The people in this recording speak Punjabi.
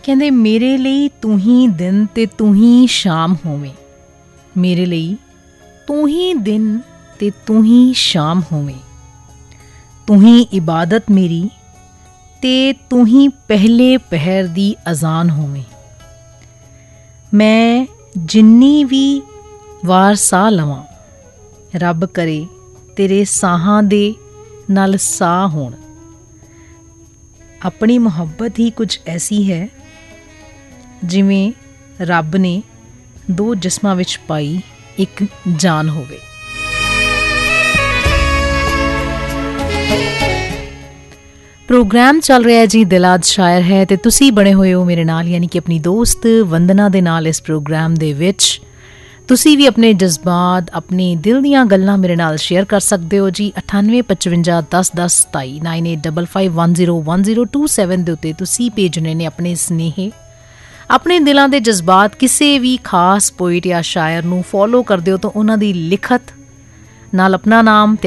ਕਹਿੰਦੇ ਮੇਰੇ ਲਈ ਤੂੰ ਹੀ ਦਿਨ ਤੇ ਤੂੰ ਹੀ ਸ਼ਾਮ ਹੋਵੇਂ, ਮੇਰੇ ਲਈ ਤੂੰ ਹੀ ਦਿਨ ਤੇ ਤੂੰ ਹੀ ਸ਼ਾਮ ਹੋਵੇਂ, ਤੂੰ ਹੀ ਇਬਾਦਤ ਮੇਰੀ ਤੇ ਤੂੰ ਹੀ ਪਹਿਲੇ ਪਹਿਰ ਦੀ ਅਜ਼ਾਨ ਹੋਵੇਂ। ਮੈਂ ਜਿੰਨੀ ਵੀ ਵਾਰ ਸਾਹ ਲਵਾਂ, ਰੱਬ ਕਰੇ ਤੇਰੇ ਸਾਹਾਂ ਦੇ ਨਾਲ ਸਾਹ ਹੋਣ। ਆਪਣੀ ਮੁਹੱਬਤ ਹੀ ਕੁਝ ਐਸੀ ਹੈ ਜਿਵੇਂ ਰੱਬ ਨੇ ਦੋ ਜਿਸਮਾਂ ਵਿੱਚ ਪਾਈ ਇੱਕ ਜਾਨ ਹੋਵੇ। ਪ੍ਰੋਗਰਾਮ ਚੱਲ ਰਿਹਾ ਜੀ ਦਿਲ ਅੱਜ ਸ਼ਾਇਰ ਹੈ ਤੇ ਤੁਸੀਂ ਬਣੇ ਹੋਏ ਹੋ ਮੇਰੇ ਨਾਲ, ਯਾਨੀ ਕਿ ਆਪਣੀ ਦੋਸਤ ਵੰਦਨਾ ਦੇ ਨਾਲ ਇਸ ਪ੍ਰੋਗਰਾਮ ਦੇ ਵਿੱਚ। ਤੁਸੀਂ ਵੀ ਆਪਣੇ ਜਜ਼ਬਾਤ, ਆਪਣੇ ਦਿਲ ਦੀਆਂ ਗੱਲਾਂ ਮੇਰੇ ਨਾਲ ਸ਼ੇਅਰ ਕਰ ਸਕਦੇ ਹੋ ਜੀ। 9855 10 10 27 9855101027 ਦੇ ਉੱਤੇ ਤੁਸੀਂ ਭੇਜਣੇ ਨੇ ਆਪਣੇ ਸੁਨੇਹੇ, ਆਪਣੇ ਦਿਲਾਂ ਦੇ ਜਜ਼ਬਾਤ। ਕਿਸੇ ਵੀ ਖਾਸ ਪੋਇਟ ਜਾਂ ਸ਼ਾਇਰ ਨੂੰ ਫੋਲੋ ਕਰਦੇ ਹੋ ਤਾਂ ਉਹਨਾਂ ਦੀ ਲਿਖਤ ਨਾਲ ਆਪਣਾ ਨਾਮ ਤੇ